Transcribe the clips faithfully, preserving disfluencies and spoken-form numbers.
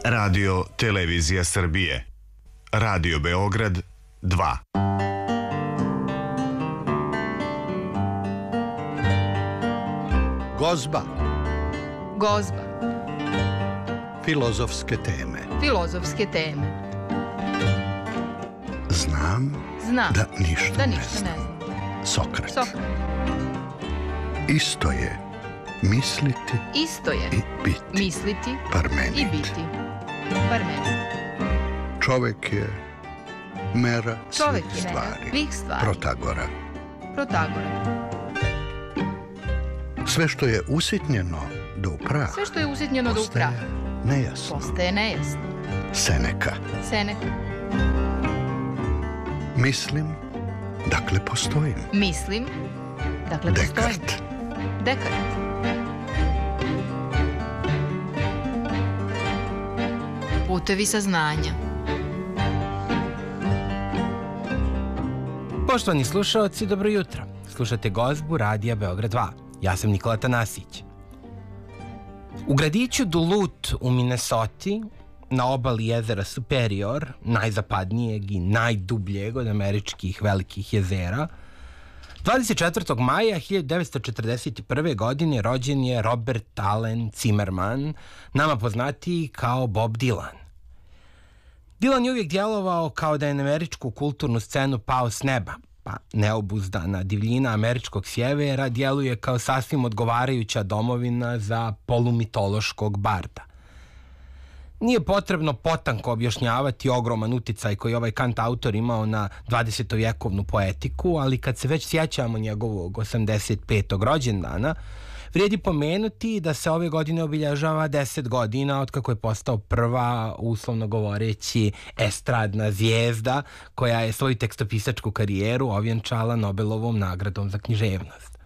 Radio Televizija Srbije. Radio Beograd dva. Gozba. Gozba. Filozofske teme. Filozofske teme. Znam, Znam da ništa, da ne ništa znam. ne znam. Sokrat. Sokrat. Isto je misliti Isto je i biti. misliti Parmenid. i biti. Parmenid. Čovek je mera Čovek svih je mera stvari. svih stvari. Protagora. Protagora. Sve što je usitnjeno do prah Sve što je usitnjeno do postaje praha nejasno. postaje nejasno. Seneka. Seneka. Mislim, dakle postojim. Mislim, dakle postojim. Dekart. Dekart. Putevi saznanja. Poštovani slušaoci, dobro jutro. Slušate Gozbu Radija Beograd dva. Ja sam Nikola Tanasić. U gradiću Duluth u Minnesoti, na obali jezera Superior, najzapadnijeg i najdubljeg od američkih velikih jezera, dvadeset četvrtog maja hiljadu devetsto četrdeset prve. godine rođen je Robert Allen Zimmerman, nama poznatiji kao Bob Dylan. Dylan je uvijek djelovao kao da je na američku kulturnu scenu pao s neba, pa neobuzdana divljina američkog sjevera djeluje kao sasvim odgovarajuća domovina za polumitološkog barda. Nije potrebno potanko objašnjavati ogroman uticaj koji ovaj kantautor imao na dvadesetovjekovnu poetiku, ali kad se već sjećamo njegovog osamdeset petog rođendana, vrijedi pomenuti da se ove godine obilježava deset godina od kako je postao prva, uslovno govoreći, estradna zvijezda koja je svoju tekstopisačku karijeru ovjenčala Nobelovom nagradom za književnost.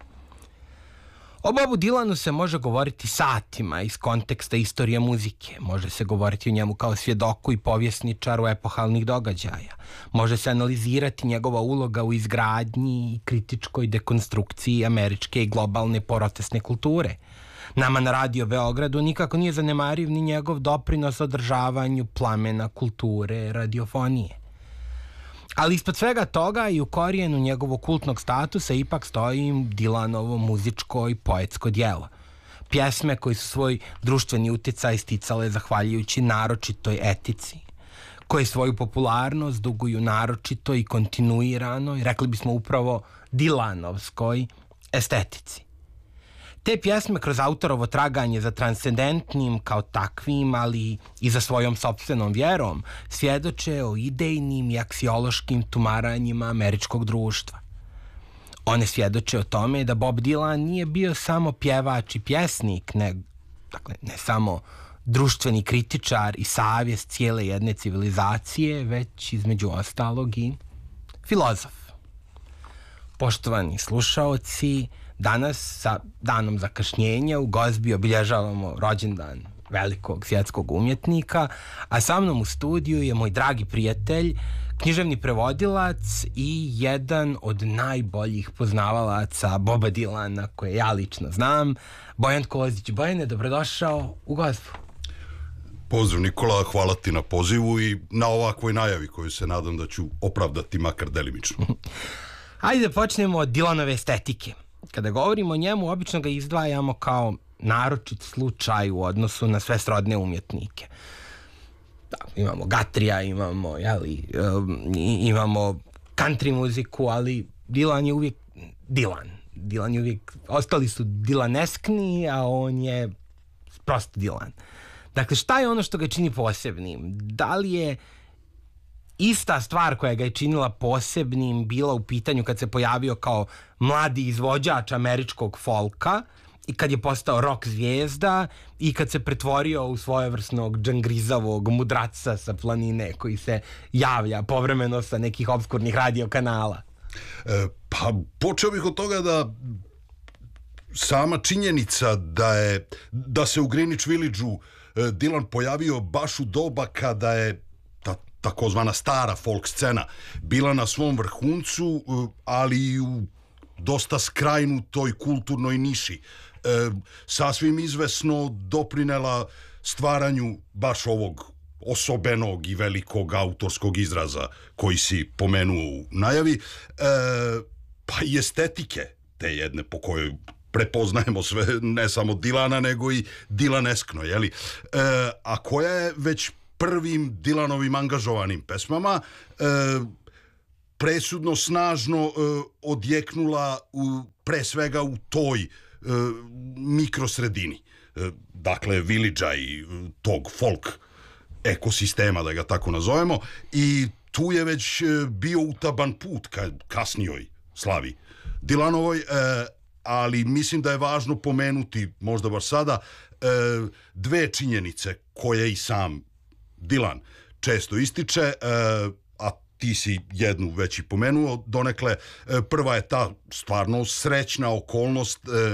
O Bobu Dylanu se može govoriti satima iz konteksta istorije muzike. Može se govoriti o njemu kao svjedoku i povjesničaru epohalnih događaja. Može se analizirati njegova uloga u izgradnji i kritičkoj dekonstrukciji američke i globalne protestne kulture. Nama na Radio Beogradu nikako nije zanemariv ni njegov doprinos održavanju plamena kulture radiofonije. Ali ispod svega toga i u korijenu njegovog kultnog statusa ipak stoji Dylanovo muzičko i poetsko djelo. Pjesme koji su svoj društveni uticaj sticale zahvaljujući naročitoj etici, koje svoju popularnost duguju naročito i kontinuirano i rekli bismo upravo Dylanovskoj estetici. Te pjesme kroz autorovo traganje za transcendentnim kao takvim, ali i za svojom sopstvenom vjerom, svjedoče o idejnim i aksiološkim tumaranjima američkog društva. One svjedoče o tome da Bob Dylan nije bio samo pjevač i pjesnik, ne, dakle, ne samo društveni kritičar i savjest cijele jedne civilizacije, već između ostalog i filozof. Poštovani slušaoci, danas sa danom zakašnjenja u Gozbi obilježavamo rođendan velikog svjetskog umjetnika, a sa mnom u studiju je moj dragi prijatelj, književni prevodilac i jedan od najboljih poznavalaca Boba Dylana koje ja lično znam, Bojan Kozić. Bojane, dobrodošao u Gozbu. Pozdrav Nikola, hvala ti na pozivu i na ovakvoj najavi koju se nadam da ću opravdati makar delimično. Hajde da počnemo od Dylanove estetike. Kada govorimo o njemu, obično ga izdvajamo kao naročit slučaj u odnosu na sve srodne umjetnike. Da, imamo Gatrija, imamo, jeli, um, imamo country muziku, ali Dylan je uvijek Dylan. Dylan je uvijek, ostali su Dylaneskni, a on je prosto Dylan. Dakle, šta je ono što ga čini posebnim? Da li je ista stvar koja ga je činila posebnim bila u pitanju kad se pojavio kao mladi izvođač američkog folka i kad je postao rock zvijezda i kad se pretvorio u svojevrsnog džangrizavog mudraca sa planine koji se javlja povremeno sa nekih obskurnih radio kanala? E, pa počeo bih od toga da sama činjenica da je da se u Greenwich Villageu Dylan pojavio baš u doba kada je takozvana stara folk scena bila na svom vrhuncu, ali i u dosta skrajnutoj kulturnoj niši. E, sasvim izvesno doprinela stvaranju baš ovog osobenog i velikog autorskog izraza koji si pomenuo u najavi, e, pa i estetike te jedne po kojoj prepoznajemo sve, ne samo Dilana, nego i Dilaneskno, jeli? E, a koja je već prvim Dilanovim angažovanim pesmama e, presudno snažno e, odjeknula u, pre svega u toj e, mikrosredini. E, dakle, village-a i tog folk ekosistema, da ga tako nazovemo, i tu je već bio utaban put ka kasnijoj slavi Dilanovoj, e, ali mislim da je važno pomenuti, možda baš sada, e, dve činjenice koje i sam Dilan često ističe, e, a ti si jednu već i pomenuo donekle. E, prva je ta stvarno srećna okolnost e,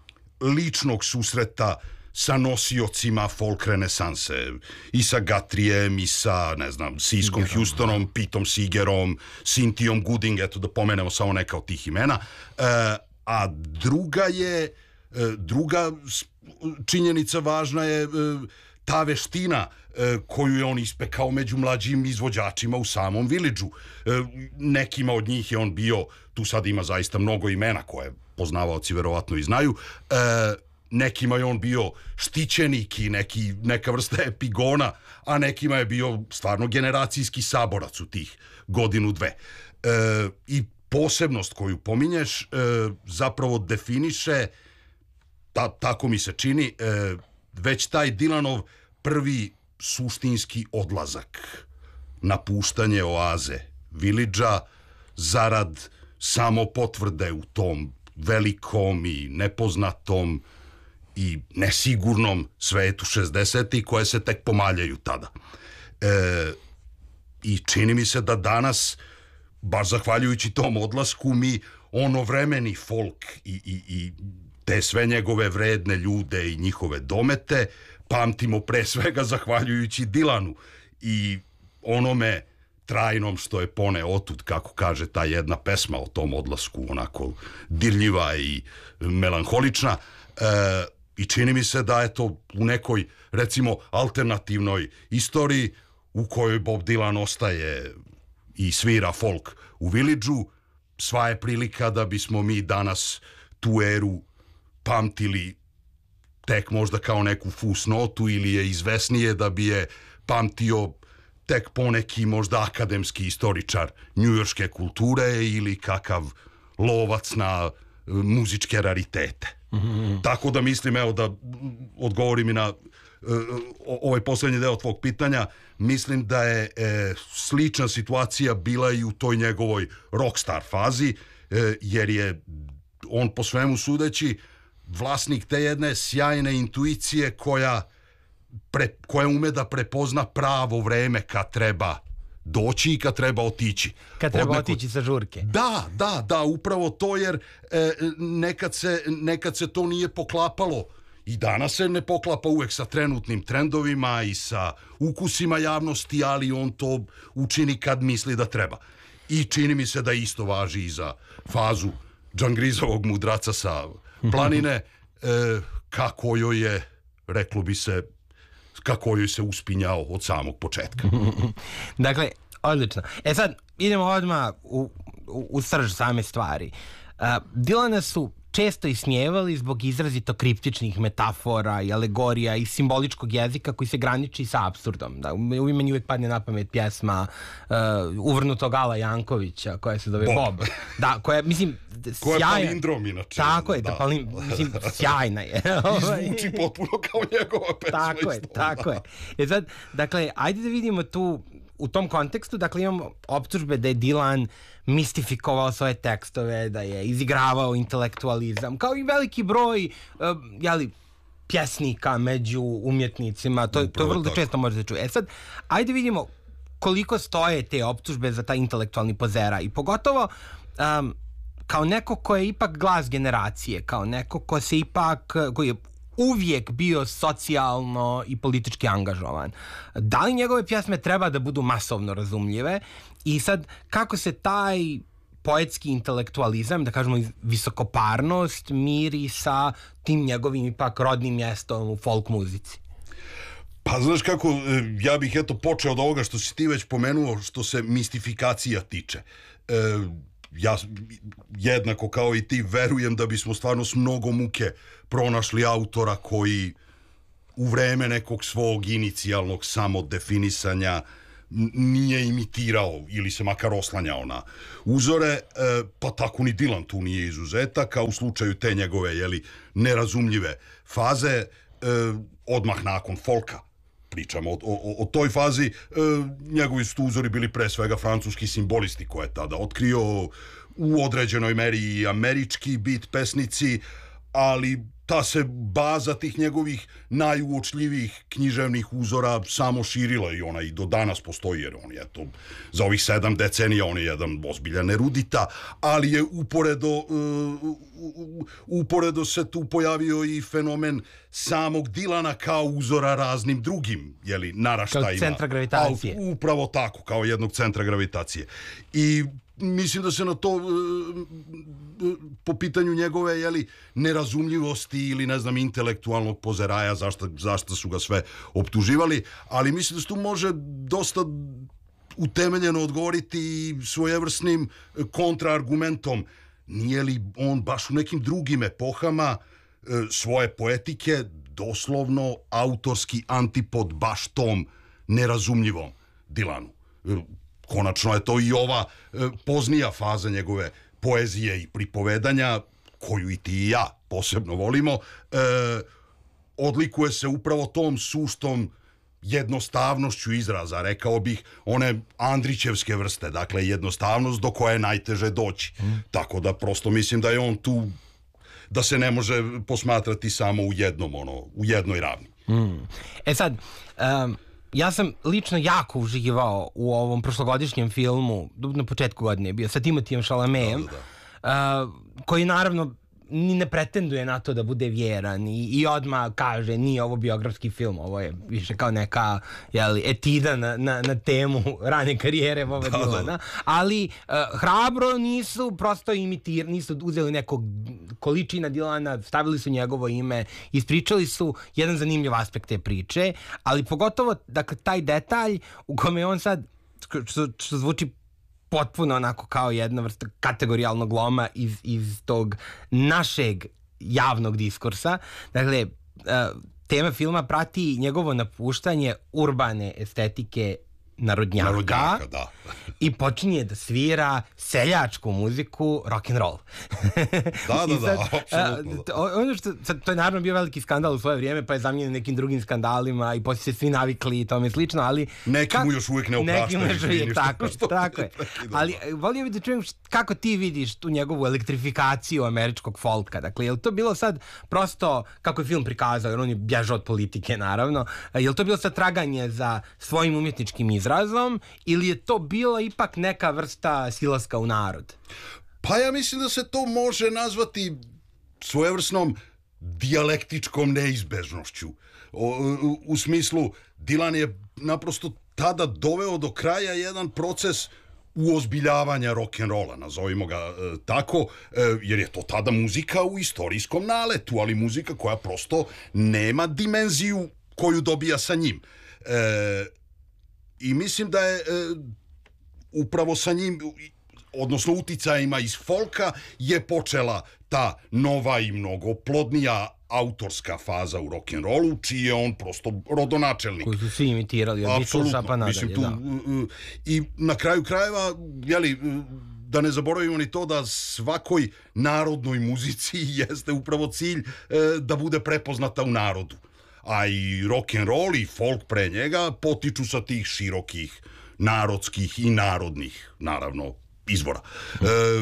ličnog susreta sa nosiocima folk renesanse, i sa Gatrijem, i sa, ne znam, Siskom Houstonom, Pitom Seegerom, Cynthijom Gooding, eto da pomenemo samo neka od tih imena. E, a druga je, e, druga činjenica važna je e, ta veština e, koju je on ispekao među mlađim izvođačima u samom village-u. E, nekima od njih je on bio, tu sad ima zaista mnogo imena koje poznavaoci verovatno i znaju, e, nekima je on bio štićenik i neki, neka vrsta epigona, a nekima je bio stvarno generacijski saborac u tih godinu dve. E, I posebnost koju pominješ e, zapravo definiše, ta, tako mi se čini, e, već taj Dilanov prvi suštinski odlazak, napuštanje oaze village-a zarad samo potvrde u tom velikom i nepoznatom i nesigurnom svetu šezdesetih koje se tek pomaljaju tada. E, I čini mi se da danas, baš zahvaljujući tom odlasku, mi onovremeni folk i, i, i te sve njegove vredne ljude i njihove domete pamtimo pre svega zahvaljujući Dilanu i onome trajnom što je pone otud, kako kaže ta jedna pesma o tom odlasku, onako dirljiva i melanholična. E, I čini mi se da je to u nekoj, recimo, alternativnoj istoriji u kojoj Bob Dylan ostaje i svira folk u village-u, sva je prilika da bismo mi danas tu eru pamtili tek možda kao neku fusnotu, ili je izvesnije da bi je pamtio tek poneki možda akademski istoričar njujorške kulture ili kakav lovac na muzičke raritete. Mm-hmm. Tako da mislim, evo da odgovorim i na uh, ovaj posljednji deo tvog pitanja, mislim da je e, slična situacija bila i u toj njegovoj rockstar fazi, e, jer je on po svemu sudeći vlasnik te jedne sjajne intuicije koja, pre, koja ume da prepozna pravo vreme kad treba doći i kad treba otići. Kad treba Odneko... otići sa žurke. Da, da, da, upravo to, jer e, nekad, se, nekad se to nije poklapalo i danas se ne poklapa uvek sa trenutnim trendovima i sa ukusima javnosti, ali on to učini kad misli da treba. I čini mi se da isto važi i za fazu Džangrizovog mudraca sa planine, e, kako joj je, reklo bi se, kako joj se uspinjao od samog početka. Dakle, odlično. E sad, idemo odmah u, u, u srž same stvari. Uh, Dylana su često ismijevali zbog izrazito kriptičnih metafora i alegorija i simboličkog jezika koji se graniči sa apsurdom. Da, u meni uvijek padne na pamet pjesma uh, uvrnutog Ala Jankovića koja se zove Bob. Bob. Da, koja, mislim, koja je sjajna. palindrom inače. Tako je, da. da palim, mislim, sjajna je. I zvuči potpuno kao njegova pesma. Tako je, tako je. E sad, dakle, ajde da vidimo tu, u tom kontekstu, dakle, imamo optužbe da je Dylan mistifikovao svoje tekstove, da je izigravao intelektualizam, kao i veliki broj, uh, jeli, pjesnika među umjetnicima, to, to vrlo da često može se čuje. E sad, ajde vidimo koliko stoje te optužbe za taj intelektualni pozera i pogotovo um, kao neko ko je ipak glas generacije, kao neko ko se ipak, koji je uvijek bio socijalno i politički angažovan. Da li njegove pjesme treba da budu masovno razumljive? I sad, kako se taj poetski intelektualizam, da kažemo visokoparnost, miri sa tim njegovim ipak rodnim mjestom u folk muzici? Pa znaš kako, ja bih eto počeo od ovoga što si ti već pomenuo, što se mistifikacija tiče. E, ja jednako kao i ti verujem da bismo stvarno s mnogo muke pronašli autora koji u vreme nekog svog inicijalnog samodefinisanja nije imitirao ili se makar oslanjao na uzore, pa tako ni Dylan tu nije izuzetak, a u slučaju te njegove jeli, nerazumljive faze, odmah nakon folka, pričamo o, o, o toj fazi, njegovi su tu uzori bili pre svega francuski simbolisti koje je tada otkrio, u određenoj meri i američki bit pesnici, ali ta se baza tih njegovih najuočljivijih književnih uzora samo širila i ona i do danas postoji, jer on je to za ovih sedam decenija on je jedan ozbiljan erudita, ali je uporedo uh, uporedo se tu pojavio i fenomen samog Dylana kao uzora raznim drugim, jeli, naraštajima. Kao centra gravitacije. A, upravo tako, kao jednog centra gravitacije. I mislim da se na to po pitanju njegove jeli, nerazumljivosti ili ne znam intelektualnog pozeraja zašto, zašto su ga sve optuživali, ali mislim da se tu može dosta utemeljeno odgovoriti svojevrsnim kontraargumentom. Nije li on baš u nekim drugim epohama svoje poetike doslovno autorski antipod baš tom nerazumljivom Dylanu? Konačno je to i ova poznija faza njegove poezije i pripovedanja, koju i ti i ja posebno volimo, e, odlikuje se upravo tom suštom jednostavnošću izraza, rekao bih, one Andrićevske vrste, dakle jednostavnost do koje je najteže doći. Mm. Tako da prosto mislim da je on tu, da se ne može posmatrati samo u jednom, ono, u jednoj ravni. Mm. E sad, um... ja sam lično jako uživao u ovom prošlogodišnjem filmu, na početku godine je bio, sa Timothyjem Chalametom, da, da, da. Uh, koji naravno ni ne pretenduje na to da bude vjeran i, i odmah kaže nije ovo biografski film, ovo je više kao neka jeli, etida na, na, na temu rane karijere Boba Dylana, ali uh, hrabro nisu prosto imitirali, nisu uzeli nekog količina Dylana, stavili su njegovo ime, ispričali su jedan zanimljiv aspekt te priče, ali pogotovo dakle, taj detalj u kome on sad, što, što zvuči potpuno onako kao jedna vrsta kategorijalnog loma iz, iz tog našeg javnog diskursa. Dakle, tema filma prati njegovo napuštanje urbane estetike narodnjaka, narodnjaka da. I počinje da svira seljačku muziku, rock and roll. Da, da, da, apsolutno. Da. Ono što, sad, to je naravno bio veliki skandal u svoje vrijeme, pa je zamijenjen nekim drugim skandalima i poslije se svi navikli i tome slično, ali... Neki mu još uvijek ne opraštaju. Neki mu još uvijek, tako, tako je. Ali volio bih da čujem kako ti vidiš tu njegovu elektrifikaciju američkog folka. Dakle, je li to bilo sad prosto, kako je film prikazao, jer on je bježao od politike, naravno, je li to bilo sad traganje za svojim umjetničkim izrazom ili je to bila ipak neka vrsta silaska u narod? Pa ja mislim da se to može nazvati svojevrsnom dijalektičkom neizbežnošću. O, u, u smislu, Dylan je naprosto tada doveo do kraja jedan proces uozbiljavanja rock'n'rolla, nazovimo ga e, tako, e, jer je to tada muzika u istorijskom naletu, ali muzika koja prosto nema dimenziju koju dobija sa njim. E, I mislim da je e, upravo sa njim, odnosno uticajima iz folka, je počela ta nova i mnogo plodnija autorska faza u rock'n'rollu, čiji je on prosto rodonačelnik. Koji su svi imitirali, od Beatlesa pa nadalje. Mislim, tu, da. I na kraju krajeva, jeli, da ne zaboravimo ni to da svakoj narodnoj muzici jeste upravo cilj e, da bude prepoznata u narodu. A i rock'n'roll i folk pre njega potiču sa tih širokih narodskih i narodnih, naravno, izvora. E,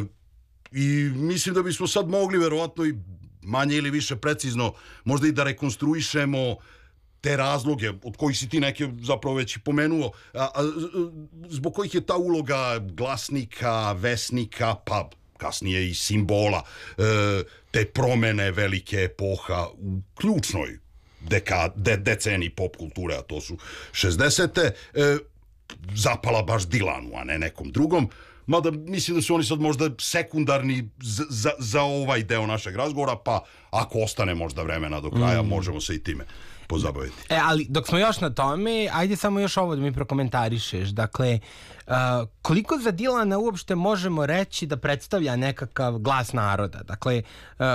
I mislim da bismo sad mogli verovatno i manje ili više precizno možda i da rekonstruišemo te razloge od kojih si ti neke zapravo već i pomenuo, a, a, zbog kojih je ta uloga glasnika, vesnika, pa kasnije i simbola e, te promene velike epoha u ključnoj Deka, de, deceniji pop kulture, a to su šezdesete, e, zapala baš Dylanu, a ne nekom drugom. Mada mislim da su oni sad možda sekundarni za, za, za ovaj deo našeg razgovora, pa ako ostane možda vremena do kraja, mm. možemo se i time pozabaviti. E, ali dok smo još na tome, ajde samo još ovo da mi prokomentarišeš. Dakle, uh, koliko za Dilana uopšte možemo reći da predstavlja nekakav glas naroda? Dakle, uh,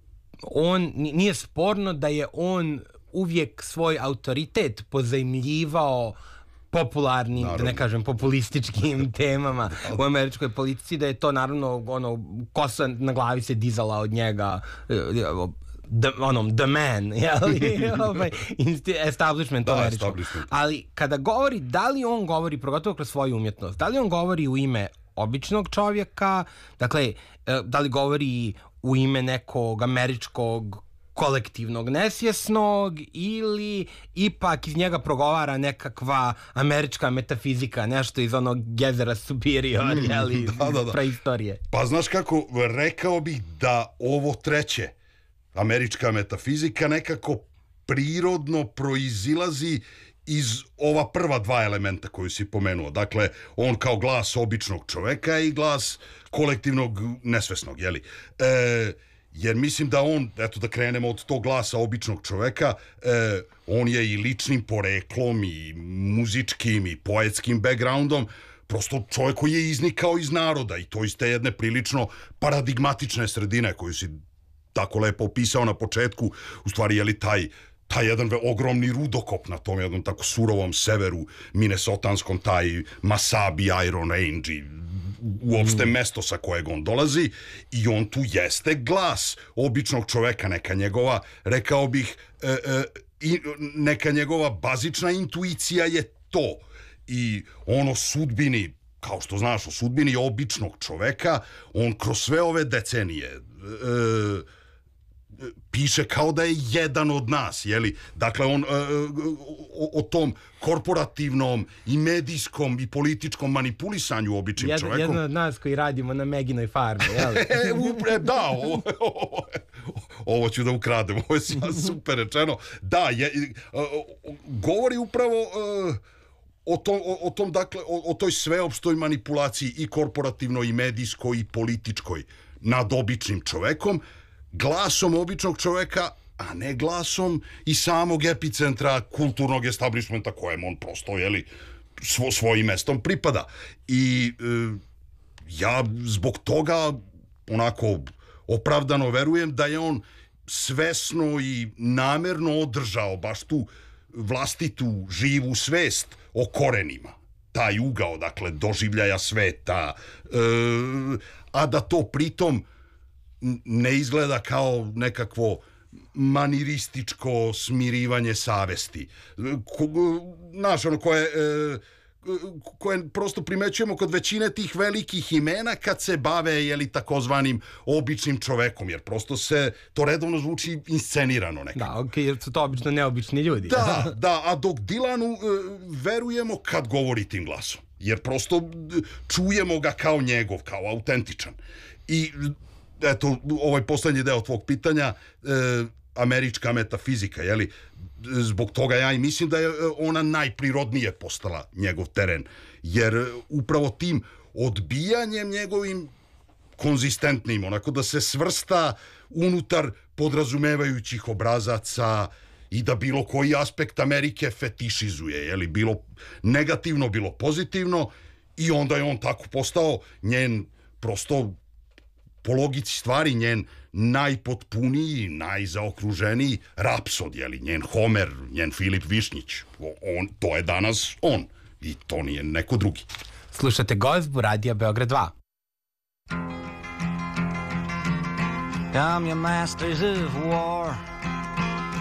on, nije sporno da je on uvijek svoj autoritet pozajmljivao popularnim, naravno, da ne kažem populističkim temama u američkoj politici, da je to naravno ono, kosa na glavi se dizala od njega, the, onom, the man, jeli, ovaj, establishment da, američkog. Establishment. Ali kada govori, da li on govori, pogotovo kroz svoju umjetnost, da li on govori u ime običnog čovjeka, dakle, da li govori u ime nekog američkog kolektivnog nesvjesnog ili ipak iz njega progovara nekakva američka metafizika, nešto iz onog jezera Superior, mm, jeli, da, da, da. Preistorije. Pa znaš kako, rekao bih da ovo treće, američka metafizika, nekako prirodno proizilazi iz ova prva dva elementa koju si pomenuo. Dakle, on kao glas običnog čoveka i glas kolektivnog nesvesnog, jeli? E, jer mislim da on, eto da krenemo od tog glasa običnog čoveka, e, on je i ličnim poreklom i muzičkim i poetskim backgroundom prosto čovjek koji je iznikao iz naroda i to iz te jedne prilično paradigmatične sredine koju si tako lepo opisao na početku, u stvari je li taj taj jedan ogromni rudokop na tom jednom tako surovom severu minnesotanskom, taj Masabi Iron Range i uopšte mesto sa kojeg on dolazi i on tu jeste glas običnog čoveka, neka njegova, rekao bih, e, e, i, neka njegova bazična intuicija je to i ono sudbini, kao što znaš, o sudbini običnog čoveka, on kroz sve ove decenije e, piše kao da je jedan od nas, jeli? Dakle, on e, o, o tom korporativnom i medijskom i političkom manipulisanju običnim Jed, čovekom. Jedan od nas koji radimo na Meginoj farmi, jeli? e, da, ovo, ovo, ovo ću da ukradem, ovo je super rečeno. Da, je, govori upravo o tom, o, o tom, dakle, o, o toj sveopštoj manipulaciji i korporativnoj i medijskoj i političkoj nad običnim čovekom, glasom običnog čoveka, a ne glasom i samog epicentra kulturnog establishmenta kojem on prosto, jeli, svo, svojim mestom pripada. I e, ja zbog toga onako opravdano verujem da je on svesno i namerno održao baš tu vlastitu živu svest o korenima. Taj ugao, dakle, doživljaja sveta, e, a da to pritom ne izgleda kao nekakvo manirističko smirivanje savesti. Ko, znaš, ono koje, koje prosto primećujemo kod većine tih velikih imena kad se bave, jeli, takozvanim običnim čovekom, jer prosto se to redovno zvuči inscenirano nekako. Da, okej, jer su to obično neobični ljudi. Da, da, a dok Dilanu verujemo kad govori tim glasom, jer prosto čujemo ga kao njegov, kao autentičan. I eto, ovaj poslednji deo tvog pitanja, e, američka metafizika, jeli, zbog toga ja i mislim da je ona najprirodnije postala njegov teren, jer upravo tim odbijanjem njegovim konzistentnim, onako da se svrsta unutar podrazumevajućih obrazaca i da bilo koji aspekt Amerike fetišizuje, jeli, bilo negativno, bilo pozitivno, i onda je on tako postao njen prosto po logici stvari njen najpotpuniji, najzaokruženiji rapsod, jeli, njen Homer, njen Filip Višnjić. On, to je danas on i to nije neko drugi. Slušate Gozbu Radija Beograd dva. Come, you masters of war,